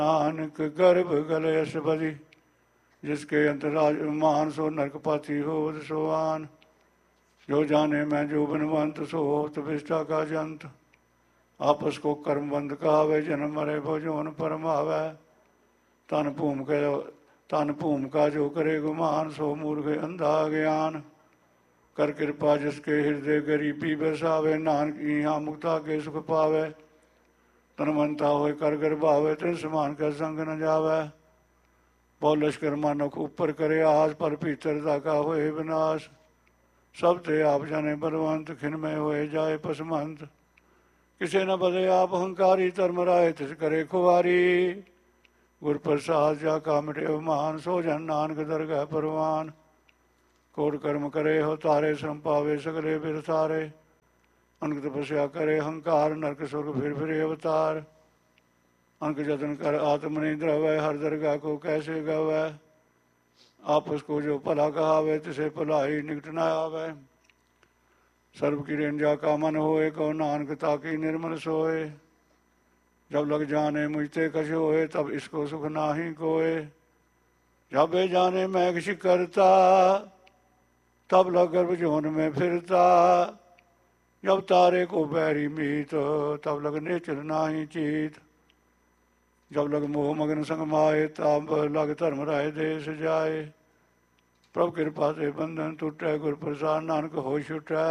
नानक गर्भ गलयस बलि, जिसके अंतराज मान सो नरकपाती हो सोआन। जो जाने मैं जो बनवंत सो होत विष्टा का जंत, आपस को कर्म बंद कहावे, जन्म मरे भोजोन परमावे। तन भूम का जो करे गुमान, सो मूर्ख अंधा ज्ञान। कर कृपा जिसके हृदय गरीबी बसावे, नानक यहाँ मुक्ता के सुख पावे। तनमंता होए कर गर्भावे, तिन समान का संग न जावे। बहु लश्कर मानक ऊपर करे आस, पर भीतर का होए विनाश। सब ते आप जाने बलवंत, खिन में होए जाए पसमंत। किसे न बदे आप अहंकारी, धर्म राय तिस करे खुआरी। गुर प्रसाद जा का मिटे मान, सो जन नानक दरगह परवान। कोट कर्म करे हो तारे, श्रम पावे सगले बिर तारे। अनक तपस्या करे अहंकार, नरक स्वर्ग फिर अवतार। अनक जतन कर आत्मनि द्रवै, हर दरगाह को कैसे गवै। आपस को जो भला कहावे, तिसे भलाई निकट न आवे। सर्व की रेंजा का मन होए, कहो नानक ताकी निर्मल सोए। जब लग जाने मुझते कछ होए, तब इसको सुख नाही कोए। जब बे जाने मैं किसी करता, तब लग गर्भ जोन में फिरता। जब तारे को बैरी मीत, तब लग नेचर नाही चीत। जब लग मोह मगन संग माए, तब लग धर्म राय देश जाए। प्रभु कृपा से बंधन टूटै, गुर प्रसाद नानक हो छुटै।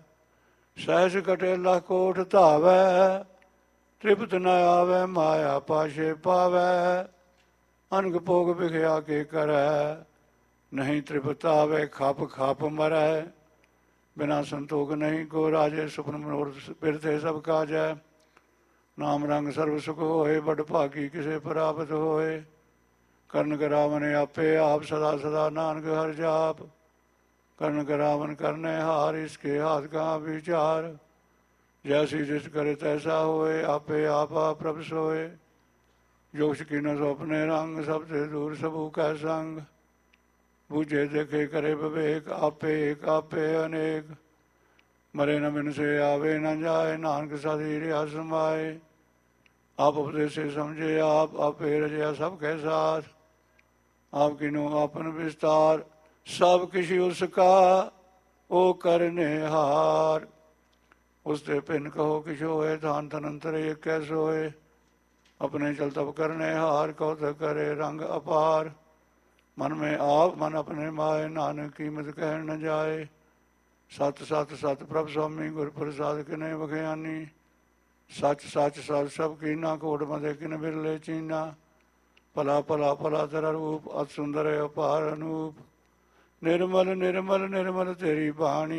सहस कटे लख कोट धावै, तृप्त न आवे माया पाशे पावै। अनक भोग बिखया के करै, नहीं तृप्त आवे खाप खाप मरै। बिना संतोख नहीं को राजे, सुपन मनोरथ बिरथे सब काजै। नाम रंग सर्व सुख होए, बड़ भागी किसे प्राप्त होए। कर्ण करावन आपे आप, सदा सदा नानक हर जाप। कर्ण करावन करने हार, इसके हाथ का विचार। जैसी जिस करे तैसा होए, आपे आपा प्रभ सोए। जोश की न सो अपने रंग, सबसे दूर सबू कै संग। बूझे देखे करे विवेक, आपे एक आपे अनेक। मरे न बिन से आवे न जाए, नानक साधीर समाए। आप उपदेश से समझे आप, आपे रजया सबके साथ। आप किनो आपन विस्तार, सब किसी उसका ओ करने हार। उससे पिन कहो किश होए, धान तनंतर एक कैस होए। अपने चल तब करने हार, कौत करे रंग अपार। मन में आप मन अपने माए, नानक कीमत कह न जाए। सत सत सत प्रभ स्वामी, गुर प्रसाद किने बख्यानी। सच सच सच सब कीना, कोट मदे किन बिरले चीना। भला भला भला तेरा रूप, अत सुंदर अपार अनूप। निर्मल निर्मल निर्मल तेरी बाणी,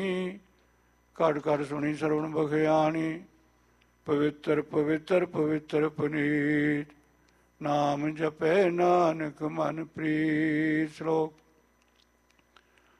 कड़ कड़ सुनी श्रवण बख्यानी। पवित्र पवित्र पवित्र पुनीत, नाम जपे नानक मन प्रीत। श्लोक।